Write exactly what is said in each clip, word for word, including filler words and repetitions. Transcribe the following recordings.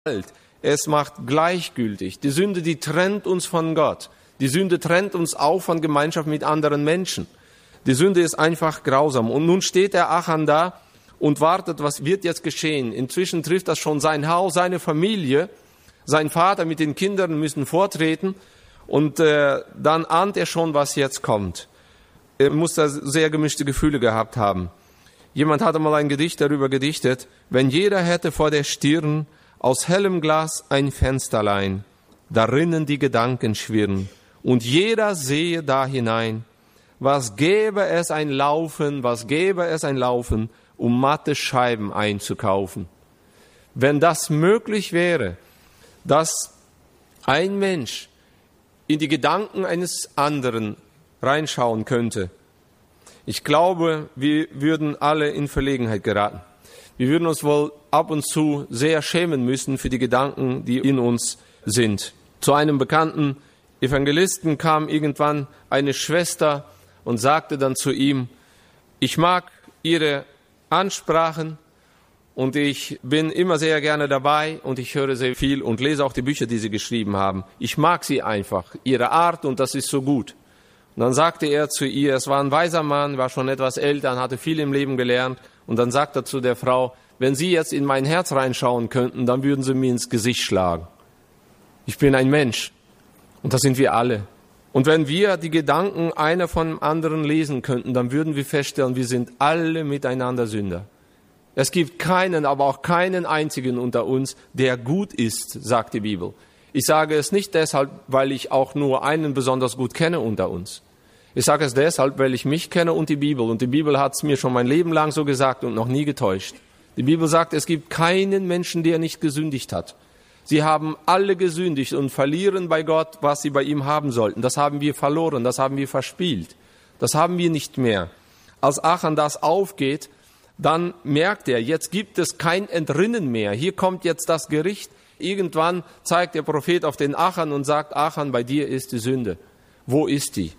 Es macht gleichgültig. Die Sünde, die trennt uns von Gott. Die Sünde trennt uns auch von Gemeinschaft mit anderen Menschen. Die Sünde ist einfach grausam. Und nun steht der Achan da und wartet, was wird jetzt geschehen. Inzwischen trifft das schon sein Haus, seine Familie. Sein Vater mit den Kindern müssen vortreten. Und äh, dann ahnt er schon, was jetzt kommt. Er muss da sehr gemischte Gefühle gehabt haben. Jemand hatte mal ein Gedicht darüber gedichtet. Wenn jeder hätte vor der Stirn aus hellem Glas ein Fensterlein, darinnen die Gedanken schwirren, und jeder sehe da hinein. Was gäbe es ein Laufen, was gäbe es ein Laufen, um matte Scheiben einzukaufen. Wenn das möglich wäre, dass ein Mensch in die Gedanken eines anderen reinschauen könnte, ich glaube, wir würden alle in Verlegenheit geraten. Wir würden uns wohl ab und zu sehr schämen müssen für die Gedanken, die in uns sind. Zu einem bekannten Evangelisten kam irgendwann eine Schwester und sagte dann zu ihm, ich mag Ihre Ansprachen und ich bin immer sehr gerne dabei und ich höre sehr viel und lese auch die Bücher, die Sie geschrieben haben. Ich mag Sie einfach, Ihre Art, und das ist so gut. Und dann sagte er zu ihr, es war ein weiser Mann, war schon etwas älter, hatte viel im Leben gelernt. Und dann sagt er zu der Frau, wenn Sie jetzt in mein Herz reinschauen könnten, dann würden Sie mir ins Gesicht schlagen. Ich bin ein Mensch und das sind wir alle. Und wenn wir die Gedanken einer von dem anderen lesen könnten, dann würden wir feststellen, wir sind alle miteinander Sünder. Es gibt keinen, aber auch keinen einzigen unter uns, der gut ist, sagt die Bibel. Ich sage es nicht deshalb, weil ich auch nur einen besonders gut kenne unter uns. Ich sage es deshalb, weil ich mich kenne und die Bibel. Und die Bibel hat es mir schon mein Leben lang so gesagt und noch nie getäuscht. Die Bibel sagt, es gibt keinen Menschen, der nicht gesündigt hat. Sie haben alle gesündigt und verlieren bei Gott, was sie bei ihm haben sollten. Das haben wir verloren, das haben wir verspielt. Das haben wir nicht mehr. Als Achan das aufgeht, dann merkt er, jetzt gibt es kein Entrinnen mehr. Hier kommt jetzt das Gericht. Irgendwann zeigt der Prophet auf den Achan und sagt, Achan, bei dir ist die Sünde. Wo ist die?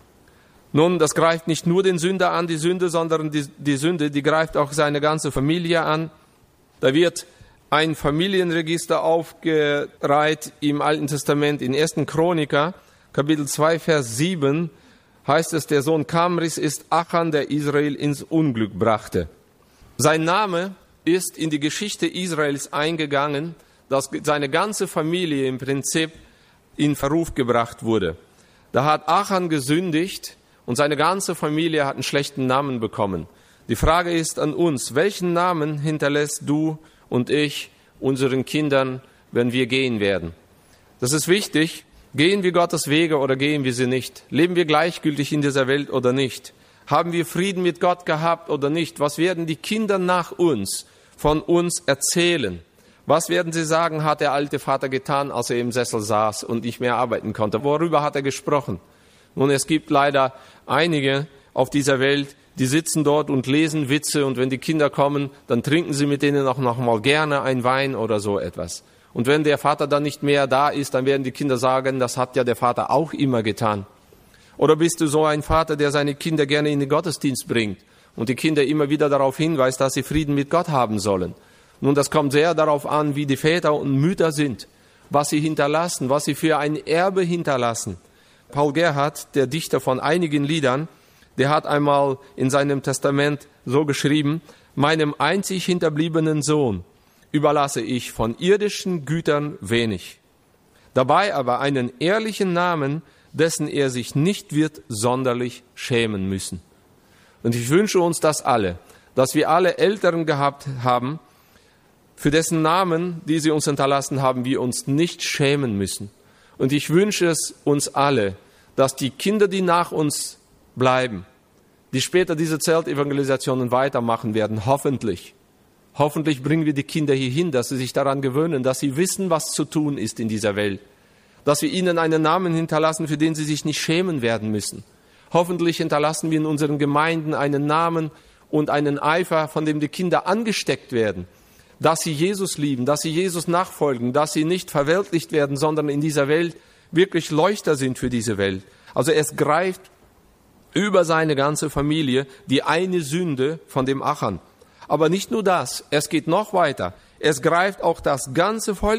Nun, das greift nicht nur den Sünder an, die Sünde, sondern die, die Sünde, die greift auch seine ganze Familie an. Da wird ein Familienregister aufgereiht im Alten Testament. In ersten Chroniker, Kapitel zwei, Vers sieben, heißt es, der Sohn Kamris ist Achan, der Israel ins Unglück brachte. Sein Name ist in die Geschichte Israels eingegangen, dass seine ganze Familie im Prinzip in Verruf gebracht wurde. Da hat Achan gesündigt und seine ganze Familie hat einen schlechten Namen bekommen. Die Frage ist an uns, welchen Namen hinterlässt du und ich unseren Kindern, wenn wir gehen werden? Das ist wichtig. Gehen wir Gottes Wege oder gehen wir sie nicht? Leben wir gleichgültig in dieser Welt oder nicht? Haben wir Frieden mit Gott gehabt oder nicht? Was werden die Kinder nach uns von uns erzählen? Was werden sie sagen, hat der alte Vater getan, als er im Sessel saß und nicht mehr arbeiten konnte? Worüber hat er gesprochen? Nun, es gibt leider einige auf dieser Welt, die sitzen dort und lesen Witze, und wenn die Kinder kommen, dann trinken sie mit denen auch noch mal gerne einen Wein oder so etwas. Und wenn der Vater dann nicht mehr da ist, dann werden die Kinder sagen, das hat ja der Vater auch immer getan. Oder bist du so ein Vater, der seine Kinder gerne in den Gottesdienst bringt und die Kinder immer wieder darauf hinweist, dass sie Frieden mit Gott haben sollen? Nun, das kommt sehr darauf an, wie die Väter und Mütter sind, was sie hinterlassen, was sie für ein Erbe hinterlassen. Paul Gerhardt, der Dichter von einigen Liedern, der hat einmal in seinem Testament so geschrieben, meinem einzig hinterbliebenen Sohn überlasse ich von irdischen Gütern wenig, dabei aber einen ehrlichen Namen, dessen er sich nicht wird sonderlich schämen müssen. Und ich wünsche uns das alle, dass wir alle Eltern gehabt haben, für dessen Namen, die sie uns hinterlassen haben, wir uns nicht schämen müssen. Und ich wünsche es uns alle, dass die Kinder, die nach uns bleiben, die später diese Zeltevangelisationen weitermachen werden, hoffentlich, hoffentlich bringen wir die Kinder hierhin, dass sie sich daran gewöhnen, dass sie wissen, was zu tun ist in dieser Welt. Dass wir ihnen einen Namen hinterlassen, für den sie sich nicht schämen werden müssen. Hoffentlich hinterlassen wir in unseren Gemeinden einen Namen und einen Eifer, von dem die Kinder angesteckt werden. Dass sie Jesus lieben, dass sie Jesus nachfolgen, dass sie nicht verweltlicht werden, sondern in dieser Welt wirklich Leuchter sind für diese Welt. Also es greift über seine ganze Familie die eine Sünde von dem Achan. Aber nicht nur das, es geht noch weiter. es greift auch das ganze Volk